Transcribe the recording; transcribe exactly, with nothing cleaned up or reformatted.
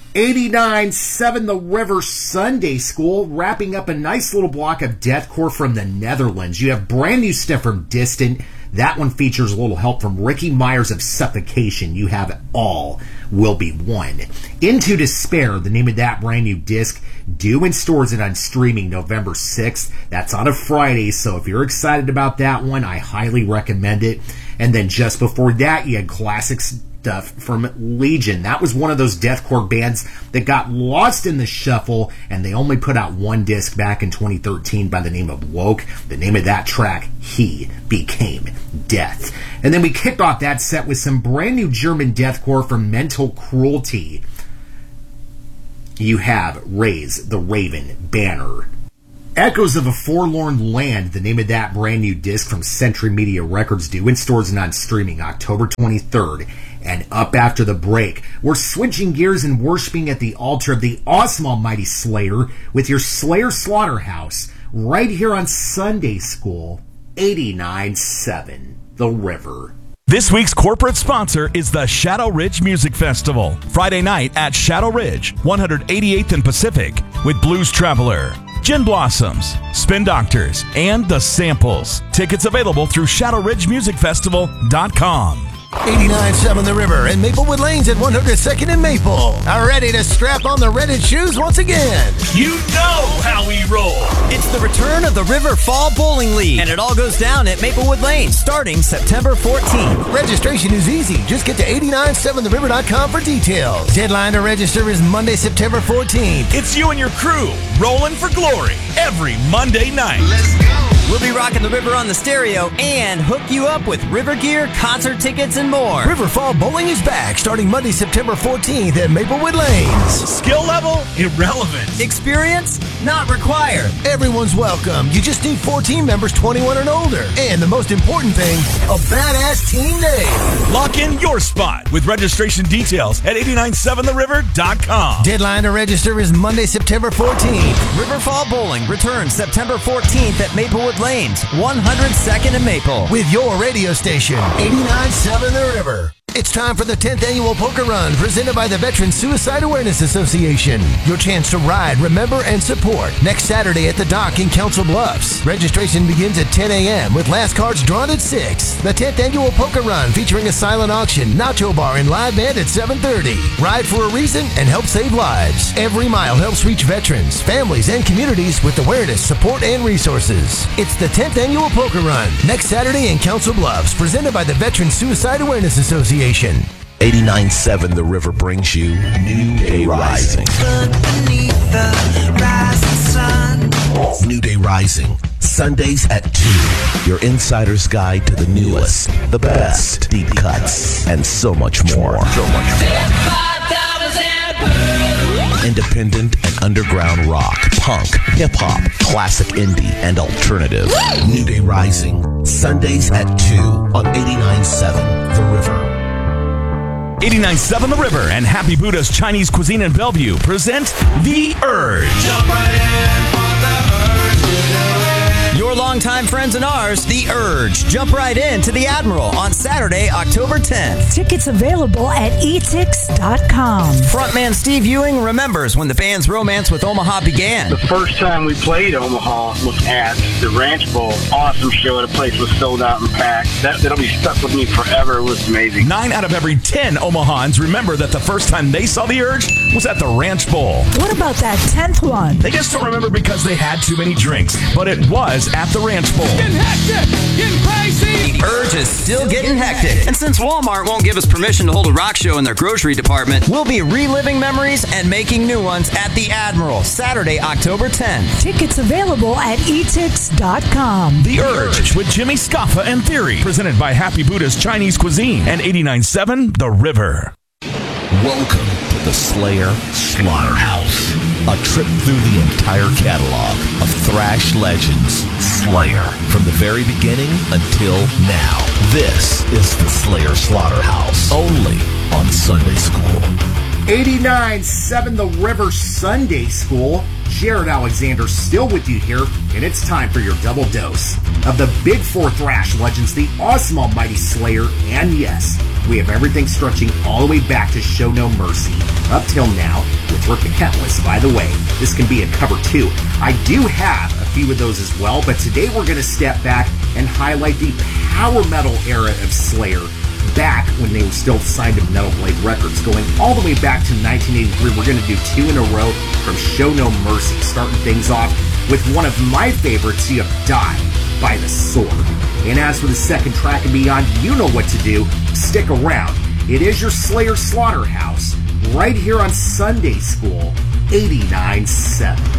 eighty-nine seven The River Sunday School, wrapping up a nice little block of deathcore from the Netherlands. You have brand new stuff from Distant. That one features a little help from Ricky Myers of Suffocation. You have All Will Be One. Into Despair, the name of that brand new disc, due in stores and on streaming November sixth. That's on a Friday, so if you're excited about that one, I highly recommend it. And then just before that, you had classic stuff from Legion. That was one of those deathcore bands that got lost in the shuffle, and they only put out one disc back in twenty thirteen by the name of Woke. The name of that track, He Became Death. And then we kicked off that set with some brand new German deathcore from Mental Cruelty. You have Raise the Raven Banner. Echoes of a Forlorn Land, the name of that brand new disc from Century Media Records, due in stores and on streaming October twenty-third. And up after the break, we're switching gears and worshiping at the altar of the awesome almighty Slayer with your Slayer Slaughterhouse right here on Sunday School, eighty-nine seven The River. This week's corporate sponsor is the Shadow Ridge Music Festival. Friday night at Shadow Ridge, one eighty-eighth and Pacific, with Blues Traveler, Gin Blossoms, Spin Doctors, and The Samples. Tickets available through shadow ridge music festival dot com. eighty-nine seven The River and Maplewood Lanes at one hundred second and Maple are ready to strap on the Reddit shoes once again. You know how we roll. It's the return of the River Fall Bowling League, and it all goes down at Maplewood Lanes starting September fourteenth. Registration is easy. Just get to eight nine seven the river dot com for details. Deadline to register is Monday, September fourteenth. It's you and your crew rolling for glory every Monday night. Let's go. We'll be rocking the river on the stereo and hook you up with river gear, concert tickets, and more. River Fall Bowling is back starting Monday, September fourteenth at Maplewood Lanes. Skill level? Irrelevant. Experience? Not required. Everyone's welcome. You just need four team members twenty-one and older. And the most important thing, a badass team name. Lock in your spot with registration details at eight nine seven the river dot com. Deadline to register is Monday, September fourteenth. River Fall Bowling returns September fourteenth at Maplewood Lanes, one hundred second and Maple. With your radio station, eighty-nine seven The River. It's time for the tenth Annual Poker Run, presented by the Veteran Suicide Awareness Association. Your chance to ride, remember, and support next Saturday at the Dock in Council Bluffs. Registration begins at ten a.m. with last cards drawn at six. The tenth Annual Poker Run, featuring a silent auction, nacho bar, and live band at seven thirty. Ride for a reason and help save lives. Every mile helps reach veterans, families, and communities with awareness, support, and resources. It's the tenth Annual Poker Run, next Saturday in Council Bluffs, presented by the Veteran Suicide Awareness Association. eighty-nine seven The River brings you New Day Rising. New Day Rising, Sundays at two. Your insider's guide to the newest, the best, deep cuts, and so much more. So much more. Independent and underground rock, punk, hip-hop, classic indie, and alternative. New Day Rising, Sundays at two on eighty-nine seven The River. eighty-nine seven The River and Happy Buddha's Chinese Cuisine in Bellevue present The Urge. Jump right in for the urge. Your longtime friends and ours, The Urge. Jump right in to the Admiral on Saturday, October tenth. Tickets available at e tix dot com. Frontman Steve Ewing remembers when the band's romance with Omaha began. The first time we played Omaha was at the Ranch Bowl. Awesome show. The place was sold out and packed. That, that'll be stuck with me forever. It was amazing. Nine out of every ten Omahans remember that the first time they saw The Urge was at the Ranch Bowl. What about that tenth one? They just don't remember because they had too many drinks, but it was at the Ranch Bowl. Getting hectic, getting crazy. The Urge is still getting hectic. And since Walmart won't give us permission to hold a rock show in their grocery department, we'll be reliving memories and making new ones at the Admiral, Saturday, October tenth. Tickets available at e tix dot com. The Urge with Jimmy Scoffa and Theory, presented by Happy Buddha's Chinese Cuisine and eighty-nine seven The River. Welcome to the Slayer Slaughterhouse, a trip through the entire catalog of thrash legends, Slayer, from the very beginning until now. This is the Slayer Slaughterhouse, only on Sunday School. eighty-nine seven The River Sunday School. Jared Alexander still with you here, and it's time for your double dose of the Big Four thrash legends, the awesome almighty Slayer, and yes, we have everything stretching all the way back to Show No Mercy up till now with Rick the Catalyst. By the way, this can be a cover too. I do have a few of those as well, but today we're going to step back and highlight the power metal era of Slayer, back when they were still signed to Metal Blade Records, going all the way back to nineteen eighty-three. We're going to do two in a row from Show No Mercy, starting things off with one of my favorites, You Have Died by the Sword. And as for the second track and beyond, you know what to do. Stick around. It is your Slayer Slaughterhouse, right here on Sunday School eighty-nine point seven.